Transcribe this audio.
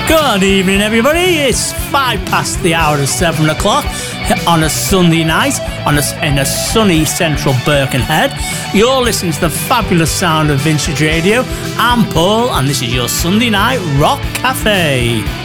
Good evening, everybody. It's 5 past the hour of 7 o'clock on a Sunday night in a sunny central Birkenhead. You're listening to the fabulous sound of Vintage Radio. I'm Paul, and this is your Sunday Night Rock Cafe.